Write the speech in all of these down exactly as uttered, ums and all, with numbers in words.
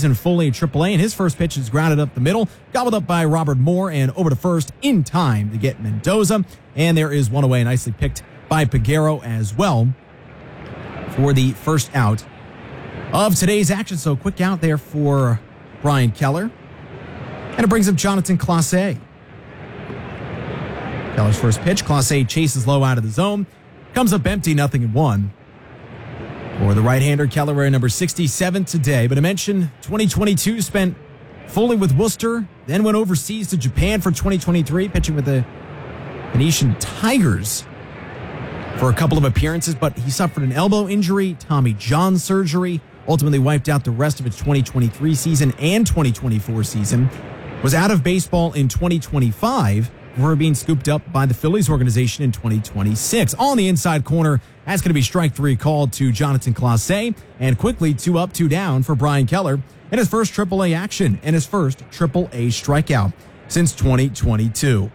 season fully at triple A, and his first pitch is grounded up the middle, gobbled up by Robert Moore, and over to first in time to get Mendoza. And there is one away, nicely picked by Peguero as well for the first out of today's action. So quick out there for Brian Keller. And it brings up Jonathan Clase. Keller's first pitch. Clase chases low out of the zone. Comes up empty, nothing in one. For the right-hander, Keller wearing number sixty-seven today. But I mentioned twenty twenty-two spent fully with Worcester, then went overseas to Japan for twenty twenty-three, pitching with the Venetian Tigers for a couple of appearances. But he suffered an elbow injury, Tommy John surgery, ultimately wiped out the rest of its twenty twenty-three season and twenty twenty-four season. Was out of baseball in twenty twenty-five before being scooped up by the Phillies organization in twenty twenty-six. On the inside corner, that's going to be strike three called to Jonathan Clase, and quickly two up, two down for Brian Keller in his first triple A action and his first triple A strikeout since twenty twenty-two.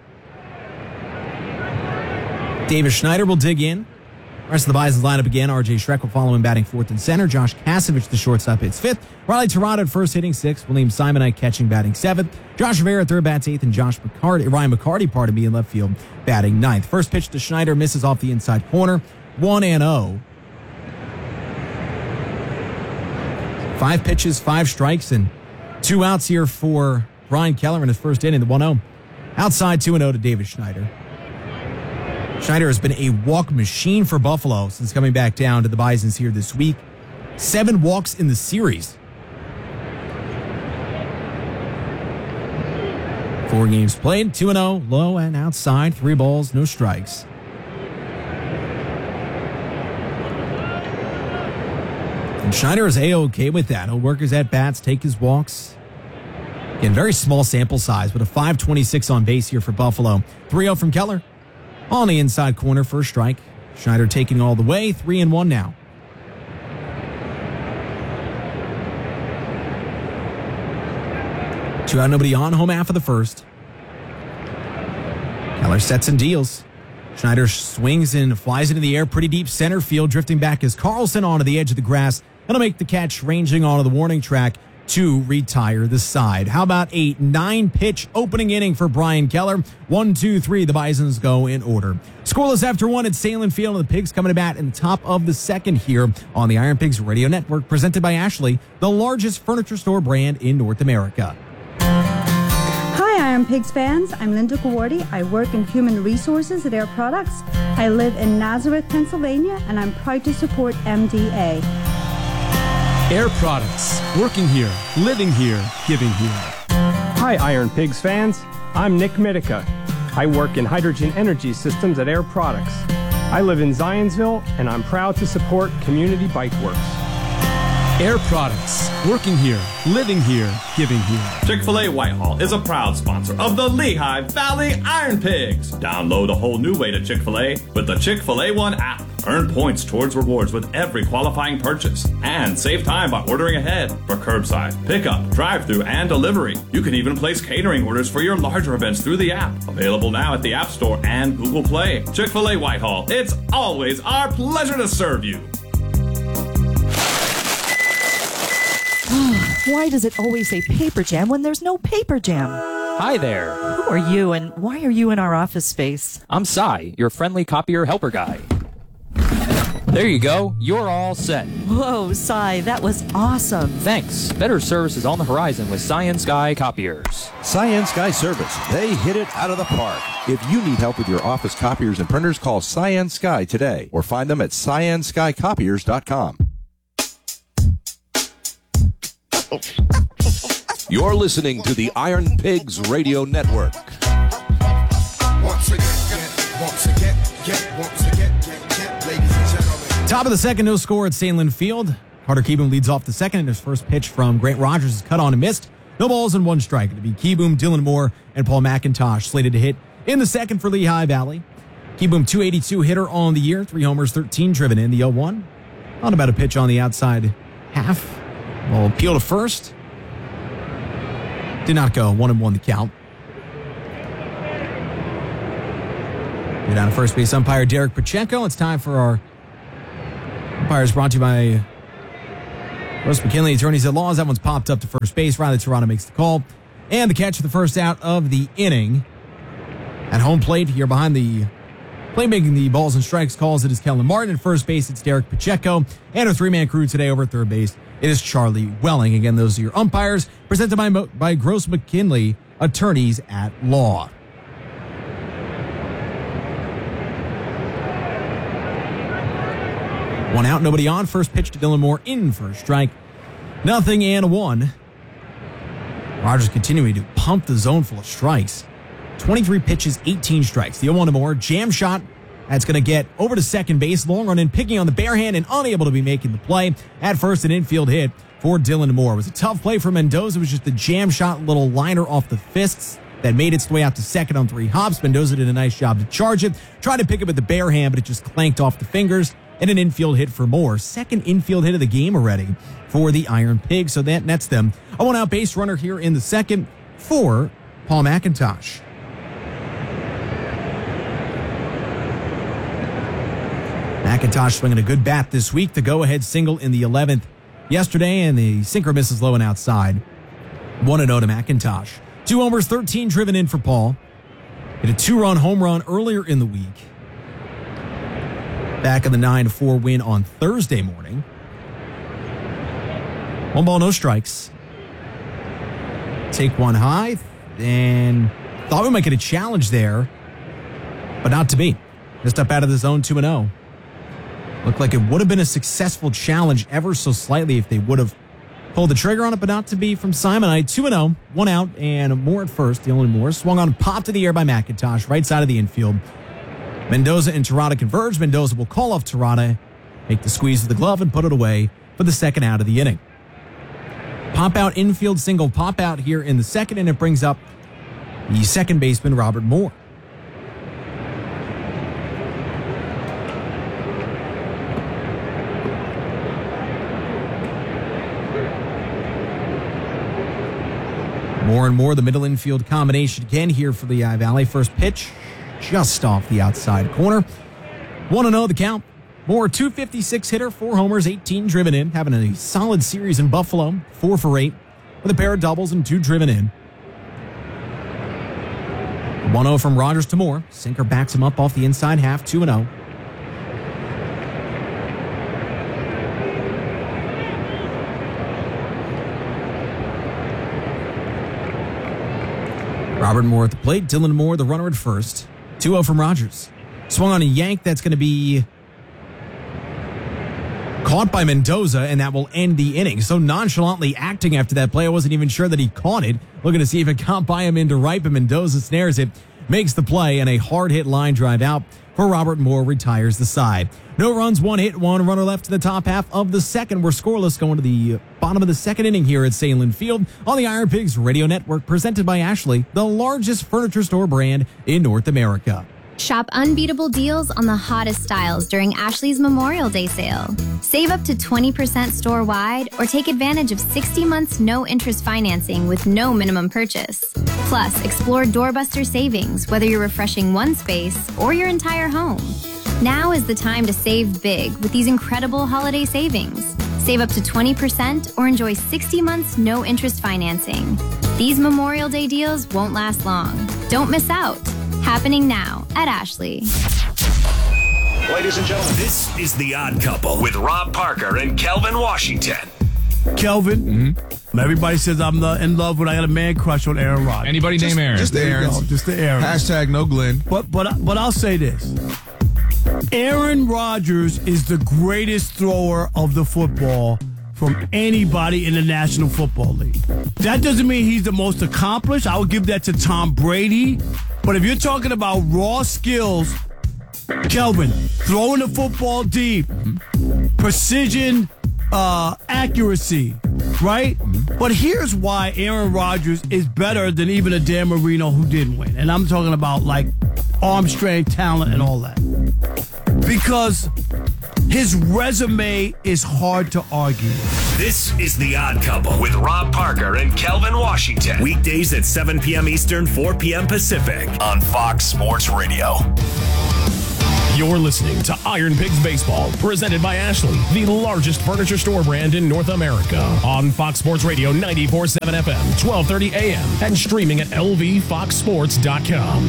Davis Schneider will dig in. The rest of the Bison's lineup again. R J Schreck will follow him batting fourth and center. Josh Kasevich, the shortstop, hits fifth. Riley Tirado at first, hitting sixth. William Simonite catching, batting seventh. Josh Rivera at third, bats eighth. And Josh McCarty, Ryan McCarty, pardon me, in left field, batting ninth. First pitch to Schneider, misses off the inside corner. one and oh. Five pitches, five strikes, and two outs here for Brian Keller in his first inning, the one oh. Outside two and oh to Davis Schneider. Schneider has been a walk machine for Buffalo since coming back down to the Bisons here this week. Seven walks in the series. Four games played, two and oh, low and outside, three balls, no strikes. And Schneider is A-okay with that. He'll work his at-bats, take his walks. Again, very small sample size, but a five twenty-six on base here for Buffalo. three oh from Keller. On the inside corner, first strike. Schneider taking all the way, three and one now. Two out, nobody on, home half of the first. Keller sets and deals. Schneider swings and flies into the air, pretty deep center field. Drifting back is Carlson onto the edge of the grass. That'll make the catch, ranging onto the warning track to retire the side. How about a nine-pitch opening inning for Brian Keller? One, two, three, the Bisons go in order. Scoreless after one at Salem Field, and the Pigs coming to bat in the top of the second here on the Iron Pigs Radio Network, presented by Ashley, the largest furniture store brand in North America. Hi, Iron Pigs fans. I'm Linda Gawardi. I work in human resources at Air Products. I live in Nazareth, Pennsylvania, and I'm proud to support M D A. Air Products, working here, living here, giving here. Hi, Iron Pigs fans. I'm Nick Mitica. I work in hydrogen energy systems at Air Products. I live in Zionsville, and I'm proud to support Community Bike Works. Air Products, working here, living here, giving here. Chick-fil-A Whitehall is a proud sponsor of the Lehigh Valley Iron Pigs. Download a whole new way to Chick-fil-A with the Chick-fil-A One app. Earn points towards rewards with every qualifying purchase. And save time by ordering ahead for curbside, pickup, drive-thru, and delivery. You can even place catering orders for your larger events through the app. Available now at the App Store and Google Play. Chick-fil-A Whitehall, it's always our pleasure to serve you. Why does it always say paper jam when there's no paper jam? Hi there. Who are you and why are you in our office space? I'm Cy, your friendly copier helper guy. There you go. You're all set. Whoa, Cy, that was awesome. Thanks. Better service is on the horizon with Science Sky Copiers. Science Sky Service. They hit it out of the park. If you need help with your office copiers and printers, call Science Sky today or find them at science sky copiers dot com. You're listening to the Iron Pigs Radio Network. Top of the second, no score at Salem Field. Carter Kieboom leads off the second, and his first pitch from Grant Rogers is cut on and missed. No balls and one strike. It'll be Kieboom, Dylan Moore, and Paul McIntosh slated to hit in the second for Lehigh Valley. Kieboom, two eighty-two hitter on the year, three homers, thirteen driven in the oh one. Not about a pitch on the outside half. Well, peel to first. Did not go. One and one the count. We're down to first base umpire Derek Pacheco. It's time for our umpires brought to you by Gross McKinley, attorneys at law. That one's popped up to first base. Riley Toronto makes the call. And the catch for the first out of the inning. At home plate here behind the plate making the balls and strikes calls, it is Kellen Martin. At first base, it's Derek Pacheco. And our three-man crew today over at third base, it is Charlie Welling. Again, those are your umpires, presented by, by Gross McKinley, attorneys at law. One out, nobody on. First pitch to Dylan Moore in for a strike. Nothing and one. Rogers continuing to pump the zone full of strikes. twenty-three pitches, eighteen strikes. The oh one to Moore. Jam shot. That's going to get over to second base. Long run in, picking on the bare hand and unable to be making the play. At first, an infield hit for Dylan Moore. It was a tough play for Mendoza. It was just a jam shot, little liner off the fists that made its way out to second on three hops. Mendoza did a nice job to charge it. Tried to pick it with the bare hand, but it just clanked off the fingers. And an infield hit for Moore. Second infield hit of the game already for the Iron Pigs. So that nets them a one-out base runner here in the second for Paul McIntosh. McIntosh swinging a good bat this week. The go-ahead single in the eleventh yesterday, and the sinker misses low and outside. one and oh to McIntosh. Two homers, thirteen driven in for Paul. Hit a two-run home run earlier in the week. Back in the nine four win on Thursday morning. One ball, no strikes. Take one high. And thought we might get a challenge there, but not to be. Just up out of the zone, two and oh. Looked like it would have been a successful challenge ever so slightly if they would have pulled the trigger on it, but not to be from Simonite. two and oh, one out, and Moore at first. The only Moore swung on, popped to the air by McIntosh, right side of the infield. Mendoza and Terada converge. Mendoza will call off Terada, make the squeeze of the glove, and put it away for the second out of the inning. Pop out infield single pop out here in the second, and it brings up the second baseman, Robert Moore. More and more the middle infield combination again here for the I-Valley. First pitch, just off the outside corner. one and oh the count. Moore, two fifty-six hitter, four homers, eighteen driven in. Having a solid series in Buffalo, four for eight, with a pair of doubles and two driven in. one oh from Rogers to Moore. Sinker backs him up off the inside half, two and oh. Robert Moore at the plate. Dylan Moore, the runner at first. two oh from Rogers. Swung on a yank that's going to be caught by Mendoza, and that will end the inning. So nonchalantly acting after that play, I wasn't even sure that he caught it. Looking to see if it got by him into right, but Mendoza snares it, makes the play, and a hard-hit line drive out for Robert Moore retires the side. No runs, one hit, one runner left to the top half of the second. We're scoreless going to the bottom of the second inning here at Sahlen Field on the Iron Pigs Radio Network, presented by Ashley, the largest furniture store brand in North America. Shop unbeatable deals on the hottest styles during Ashley's Memorial Day sale. Save up to twenty percent store-wide or take advantage of sixty months no-interest financing with no minimum purchase. Plus, explore doorbuster savings, whether you're refreshing one space or your entire home. Now is the time to save big with these incredible holiday savings. Save up to twenty percent or enjoy sixty months no-interest financing. These Memorial Day deals won't last long. Don't miss out. Happening now at Ashley. Ladies and gentlemen, this is The Odd Couple with Rob Parker and Kelvin Washington. Kelvin, mm-hmm. everybody says I'm the, in love when I got a man crush on Aaron Rodgers. Anybody just, name Aaron? Just the Aaron. Just the Aaron. Hashtag no Glenn. But, but, but I'll say this. Aaron Rodgers is the greatest thrower of the football from anybody in the National Football League. That doesn't mean he's the most accomplished. I would give that to Tom Brady. But if you're talking about raw skills, Kelvin, throwing the football deep, precision, uh, accuracy, right? But here's why Aaron Rodgers is better than even a Dan Marino who didn't win. And I'm talking about, like, arm strength, talent, and all that. Because his resume is hard to argue. This is The Odd Couple with Rob Parker and Kelvin Washington. Weekdays at seven p.m. Eastern, four p.m. Pacific on Fox Sports Radio. You're listening to Iron Pigs Baseball, presented by Ashley, the largest furniture store brand in North America. On Fox Sports Radio ninety-four point seven F M, twelve thirty A M, and streaming at L V fox sports dot com.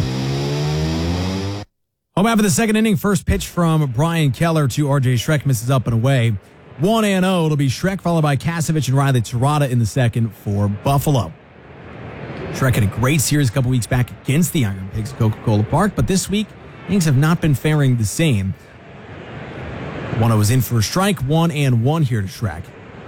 Home after the second inning, first pitch from Brian Keller to R J Schreck, misses up and away. one and oh. It'll be Schreck followed by Kasevich and Riley Terada in the second for Buffalo. Schreck had a great series a couple weeks back against the Iron Pigs at Coca-Cola Park, but this week, things have not been faring the same. one oh was in for a strike, one and one here to Schreck.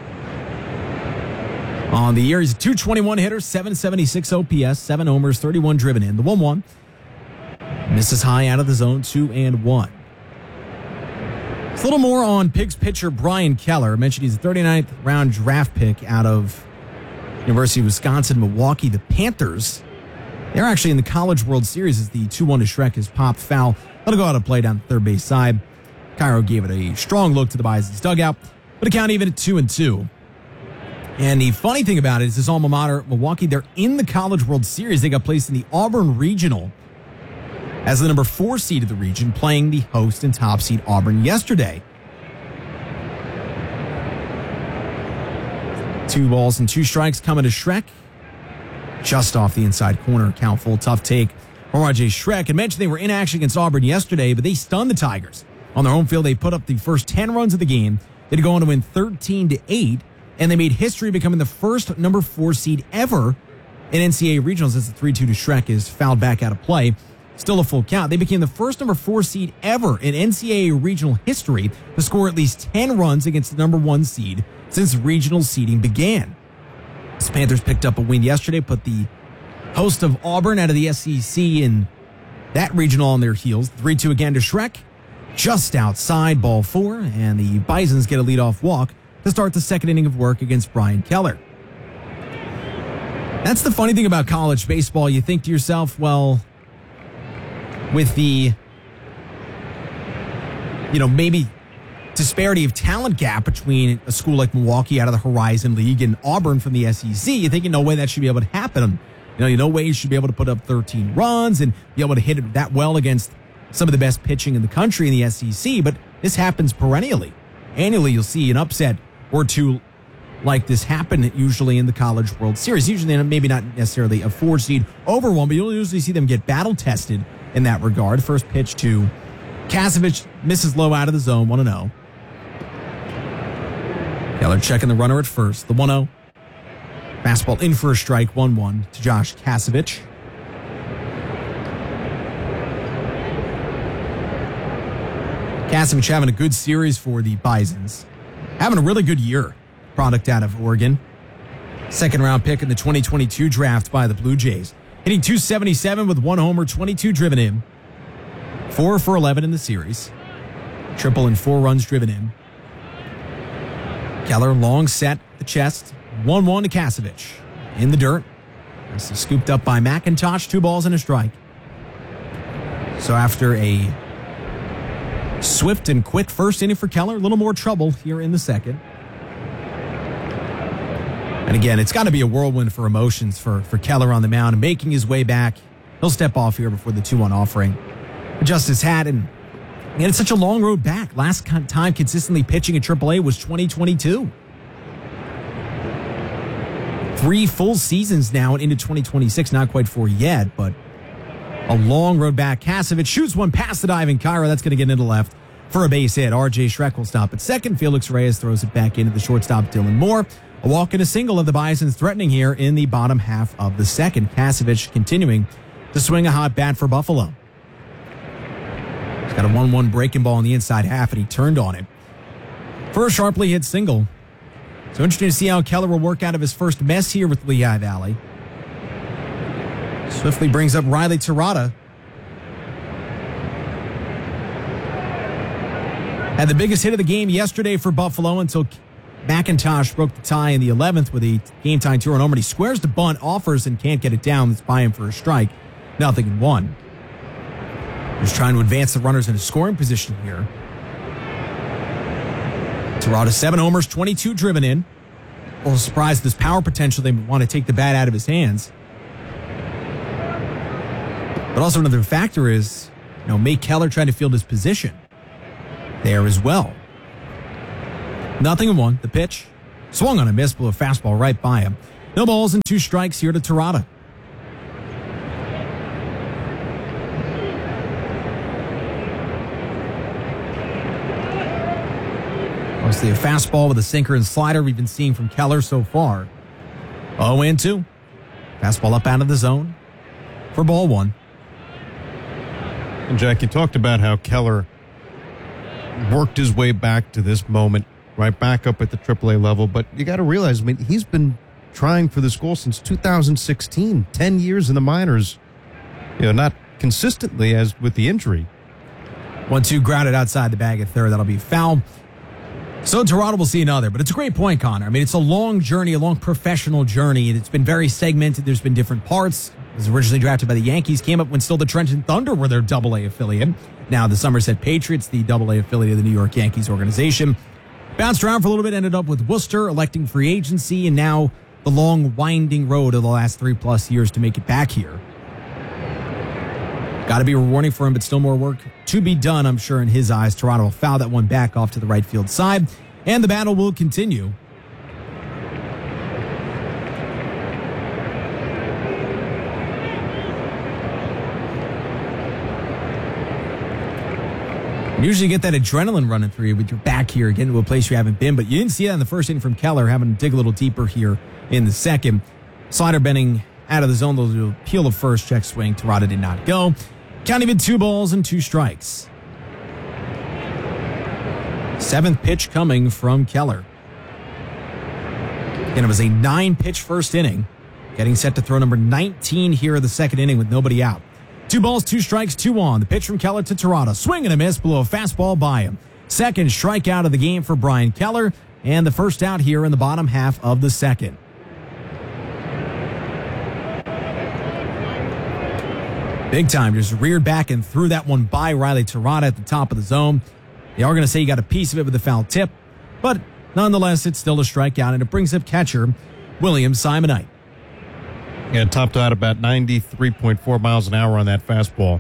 On the year, he's a two twenty-one hitter, seven seventy-six O P S, seven homers, thirty-one driven in. The one one misses high out of the zone, two and one. It's a little more on Pigs pitcher Brian Keller. I mentioned he's a thirty-ninth round draft pick out of University of Wisconsin, Milwaukee. The Panthers, they're actually in the College World Series as the two one to Schreck has popped foul. Let it go out of play down the third base side. Cairo gave it a strong look to the Bison's dugout, but a count even at two and two. And the funny thing about it is this alma mater, Milwaukee, they're in the College World Series. They got placed in the Auburn Regional as the number four seed of the region, playing the host and top seed Auburn yesterday. Two balls and two strikes coming to Schreck. Just off the inside corner, count full, tough take from R J Schreck. I mentioned they were in action against Auburn yesterday, but they stunned the Tigers. On their home field, they put up the first ten runs of the game. They'd go on to win thirteen to eight, and they made history becoming the first number four seed ever in N C double A regionals as the three two to Schreck is fouled back out of play. Still a full count. They became the first number four seed ever in N C double A regional history to score at least ten runs against the number one seed since regional seeding began. The Panthers picked up a win yesterday, put the host of Auburn out of the S E C in that regional on their heels. three two again to Schreck. Just outside, ball four, and the Bisons get a leadoff walk to start the second inning of work against Brian Keller. That's the funny thing about college baseball. You think to yourself, well, with the, you know, maybe disparity of talent gap between a school like Milwaukee out of the Horizon League and Auburn from the S E C, you think in no way that should be able to happen. You know, you no way you should be able to put up thirteen runs and be able to hit it that well against some of the best pitching in the country in the S E C, but this happens perennially. Annually, you'll see an upset or two like this happen usually in the College World Series. Usually, maybe not necessarily a four seed over one, but you'll usually see them get battle tested in that regard. First pitch to Kasevich, misses low out of the zone, one and oh. Keller checking the runner at first, the one oh. Fastball in for a strike, one one to Josh Kasevich. Kasevich having a good series for the Bisons. Having a really good year. Product out of Oregon. Second round pick in the twenty twenty-two draft by the Blue Jays. Hitting two seventy-seven with one homer, twenty-two driven in. Four for eleven in the series. Triple and four runs driven in. Keller long set the chest. one one to Kasevich. In the dirt. This is scooped up by McIntosh. Two balls and a strike. So after a swift and quick first inning for Keller, a little more trouble here in the second. And again, it's got to be a whirlwind for emotions for, for Keller on the mound, making his way back. He'll step off here before the two one offering. Adjust his hat, and he had such a long road back. Last time consistently pitching at triple A was twenty twenty-two. Three full seasons now and into twenty twenty-six. Not quite four yet, but a long road back. Kasevich shoots one past the diving Cairo. That's going to get into left for a base hit. R J Schreck will stop at second. Felix Reyes throws it back into the shortstop, Dylan Moore. A walk and a single of the Bisons threatening here in the bottom half of the second. Kasevich continuing to swing a hot bat for Buffalo. He's got a one one breaking ball in the inside half, and he turned on it for a sharply hit single. So interesting to see how Keller will work out of his first mess here with Lehigh Valley. Swiftly brings up Riley Terada. Had the biggest hit of the game yesterday for Buffalo until McIntosh broke the tie in the eleventh with a game-tying two-run homer. He squares the bunt, offers, and can't get it down. That's by him for a strike. Nothing in one. He's trying to advance the runners in a scoring position here. Terada, seven homers, twenty-two driven in. A little surprised at this power potential. They want to take the bat out of his hands. But also another factor is you know, make Keller try to field his position there as well. Nothing in one. The pitch swung on a miss, blew a fastball right by him. No balls and two strikes here to Terada. Mostly a fastball with a sinker and slider we've been seeing from Keller so far. oh and two. Fastball up out of the zone for ball one. And Jack, you talked about how Keller worked his way back to this moment, right back up at the triple A level. But you got to realize, I mean, he's been trying for this goal since two thousand sixteen, ten years in the minors. You know, not consistently as with the injury. one two grounded outside the bag at third. That'll be foul. So Toronto will see another, but it's a great point, Connor. I mean, it's a long journey, a long professional journey, and it's been very segmented. There's been different parts. It was originally drafted by the Yankees, came up when still the Trenton Thunder were their double A affiliate. Now the Somerset Patriots, the double A affiliate of the New York Yankees organization. Bounced around for a little bit, ended up with Worcester, electing free agency, and now the long, winding road of the last three-plus years to make it back here. Got to be rewarding for him, but still more work to be done, I'm sure, in his eyes. Toronto will foul that one back off to the right field side, and the battle will continue. Usually you get that adrenaline running through you with your back here, getting to a place you haven't been, but you didn't see that in the first inning from Keller, having to dig a little deeper here in the second. Slider bending out of the zone, they'll peel the first, check swing. Terada did not go. Count even two balls and two strikes. Seventh pitch coming from Keller. And it was a nine-pitch first inning, getting set to throw number nineteen here in the second inning with nobody out. Two balls, two strikes, two on. The pitch from Keller to Terada. Swing and a miss, blew a fastball by him. Second strikeout of the game for Brian Keller, and the first out here in the bottom half of the second. Big time, just reared back and threw that one by Riley Terada at the top of the zone. They are going to say he got a piece of it with a foul tip, but nonetheless, it's still a strikeout, and it brings up catcher William Simonite. Yeah, topped out about ninety-three point four miles an hour on that fastball.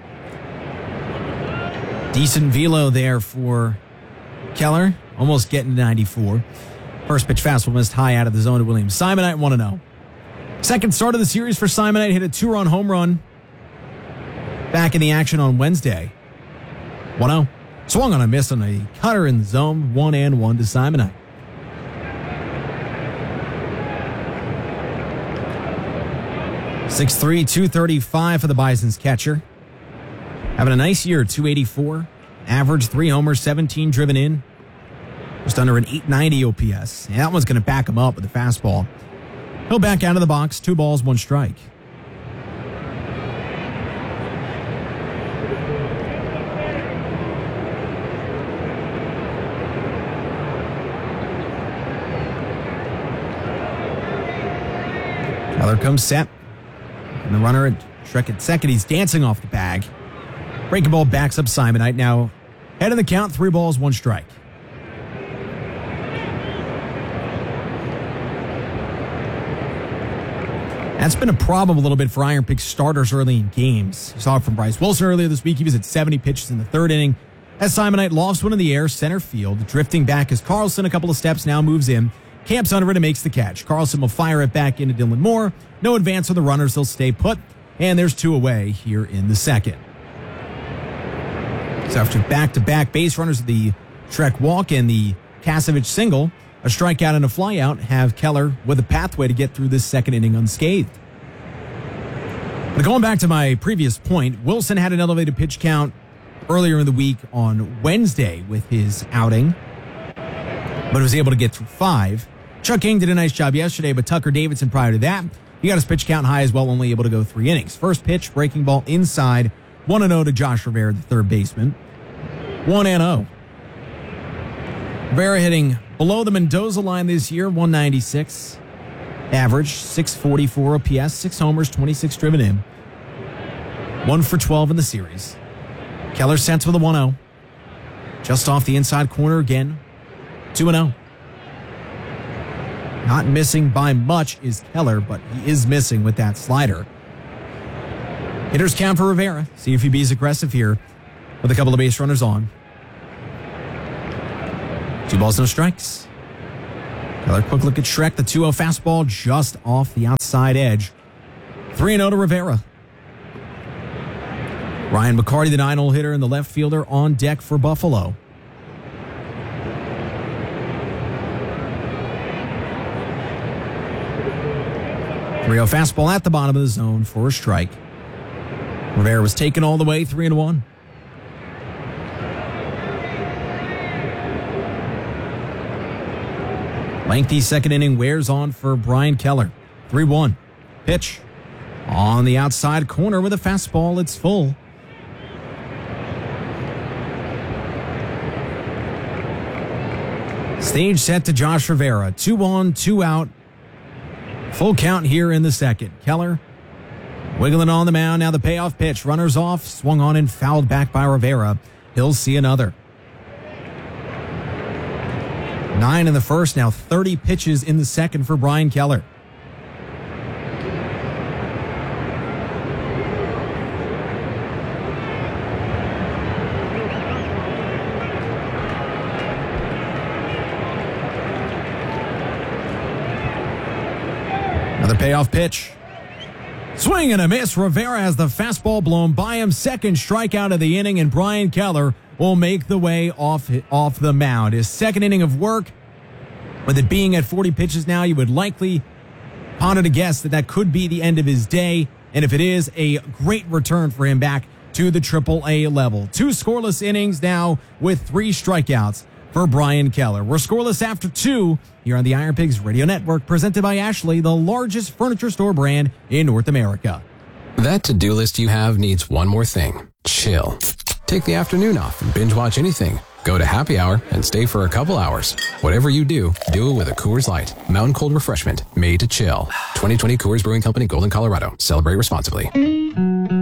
Decent velo there for Keller, almost getting to ninety-four. First pitch fastball missed high out of the zone to William Simonite, one and oh. Second start of the series for Simonite, hit a two-run home run back in the action on Wednesday. one oh. Swung on a miss on a cutter in the zone, one and one to Simonite. six three, two thirty-five for the Bison's catcher. Having a nice year, two eighty-four. Average, three homers, seventeen driven in. Just under an eight ninety O P S. And that one's going to back him up with a fastball. He'll back out of the box, two balls, one strike. Keller comes set. And the runner at Shrek at second, he's dancing off the bag. Breaking ball backs up Simonite. Now, head of the count, three balls, one strike. That's been a problem a little bit for Iron Pick starters early in games. You saw it from Bryce Wilson earlier this week. He was at seventy pitches in the third inning. As Simonite lofts one in the air, center field. Drifting back as Carlson, a couple of steps, now moves in. Camps under it and makes the catch. Carlson will fire it back into Dylan Moore. No advance on the runners. He'll stay put. And there's two away here in the second. So after back-to-back base runners, the Shrek walk and the Kasevich single, a strikeout and a flyout have Keller with a pathway to get through this second inning unscathed. But going back to my previous point, Wilson had an elevated pitch count earlier in the week on Wednesday with his outing, but was able to get through five. Chuck King did a nice job yesterday, but Tucker Davidson prior to that, he got his pitch count high as well, only able to go three innings. First pitch, breaking ball inside, one and oh to Josh Rivera, the third baseman. one and oh. Rivera hitting below the Mendoza line this year, one ninety-six. Average, six forty-four O P S, six homers, twenty-six driven in. one for twelve in the series. Keller sets with a one oh. Just off the inside corner again, two and oh. Not missing by much is Keller, but he is missing with that slider. Hitters count for Rivera. See if he be aggressive here with a couple of base runners on. Two balls, no strikes. Another quick look at Shrek. The two oh fastball just off the outside edge. three and oh to Rivera. Ryan McCarty, the nine-hole hitter, and the left fielder on deck for Buffalo. three oh fastball at the bottom of the zone for a strike. Rivera was taken all the way, three and one. Lengthy second inning wears on for Brian Keller. three one. Pitch. On the outside corner with a fastball. It's full. Stage set to Josh Rivera. Two on, two out. Full count here in the second. Keller wiggling on the mound. Now the payoff pitch. Runners off. Swung on and fouled back by Rivera. He'll see another. Nine in the first. Now thirty pitches in the second for Brian Keller. Another payoff pitch. Swing and a miss. Rivera has the fastball blown by him. Second strikeout of the inning, and Brian Keller will make the way off, off the mound. His second inning of work, with it being at forty pitches now, you would likely ponder to guess that that could be the end of his day. And if it is, a great return for him back to the triple A level. Two scoreless innings now with three strikeouts for Brian Keller. We're scoreless after two here on the Iron Pigs Radio Network, presented by Ashley, the largest furniture store brand in North America. That to-do list you have needs one more thing. Chill. Take the afternoon off and binge watch anything. Go to happy hour and stay for a couple hours. Whatever you do, do it with a Coors Light. Mountain cold refreshment made to chill. twenty twenty Coors Brewing Company, Golden, Colorado. Celebrate responsibly.